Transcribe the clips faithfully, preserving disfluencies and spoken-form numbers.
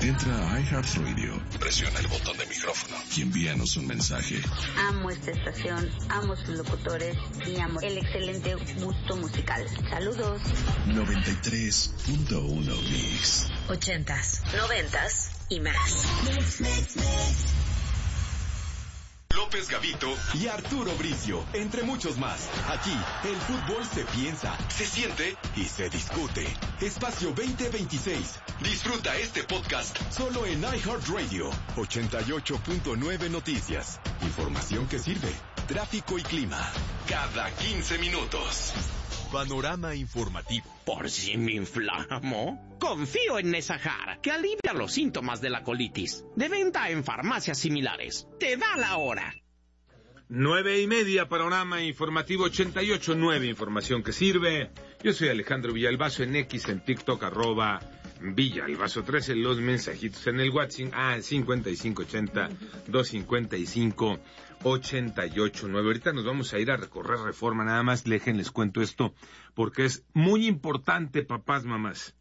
Entra a iHeartRadio, presiona el botón de micrófono y envíanos un mensaje. Amo esta estación, amo sus locutores y amo el excelente gusto musical. Saludos. noventa y tres punto uno Mix. Ochentas, noventas y más. López Gavito y Arturo Bricio, entre muchos más. Aquí, el fútbol se piensa, se siente y se discute. Espacio veinte veintiséis. Disfruta este podcast solo en iHeartRadio. ochenta y ocho punto nueve Noticias. Información que sirve. Tráfico y clima. Cada quince minutos. Panorama informativo. Por si me inflamo, confío en Nesahar, que alivia los síntomas de la colitis. De venta en farmacias similares. Te da la hora. Nueve y media, panorama informativo ochenta y ocho nueve, información que sirve. Yo soy Alejandro Villalbazo en X, en TikTok, arroba Villalbazo trece, los mensajitos en el WhatsApp, ah, cincuenta y cinco ochenta, doscientos cincuenta y cinco, ochenta y ocho nueve. Ahorita nos vamos a ir a recorrer Reforma, nada más dejen, les cuento esto, porque es muy importante, papás, mamás.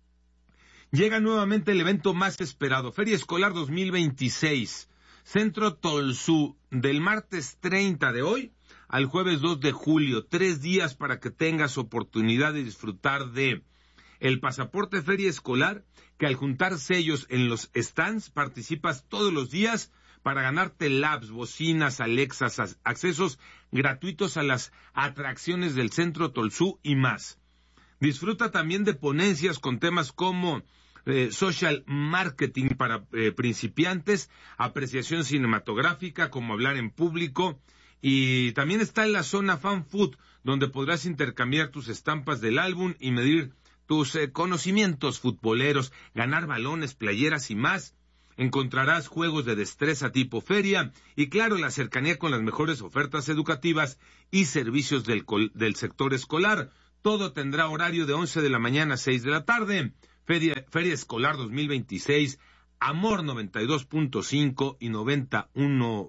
Llega nuevamente el evento más esperado, Feria Escolar dos mil veintiséis, Centro Tolsú, del martes treinta de hoy al jueves dos de julio, tres días para que tengas oportunidad de disfrutar de el pasaporte Feria Escolar, que al juntar sellos en los stands participas todos los días para ganarte labs, bocinas, Alexas, accesos gratuitos a las atracciones del Centro Tolsú y más. Disfruta también de ponencias con temas como eh, social marketing para eh, principiantes, apreciación cinematográfica, como hablar en público, y también está en la zona Fan Food, donde podrás intercambiar tus estampas del álbum y medir tus eh, conocimientos futboleros, ganar balones, playeras y más. Encontrarás juegos de destreza tipo feria y, claro, la cercanía con las mejores ofertas educativas y servicios del, del sector escolar. Todo tendrá horario de once de la mañana a seis de la tarde. Feria, Feria Escolar dos mil veintiséis, Amor noventa y dos punto cinco y noventa y uno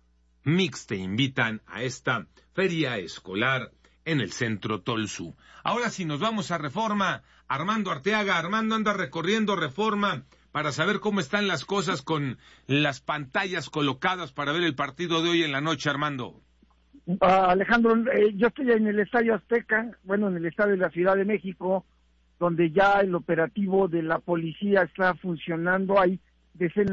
Mix te invitan a esta Feria Escolar en el Centro Tolsú. Ahora sí, nos vamos a Reforma. Armando Arteaga. Armando anda recorriendo Reforma para saber cómo están las cosas con las pantallas colocadas para ver el partido de hoy en la noche, Armando. Uh, Alejandro, eh, yo estoy en el Estadio Azteca, bueno, en el Estadio de la Ciudad de México, donde ya el operativo de la policía está funcionando. Hay decenas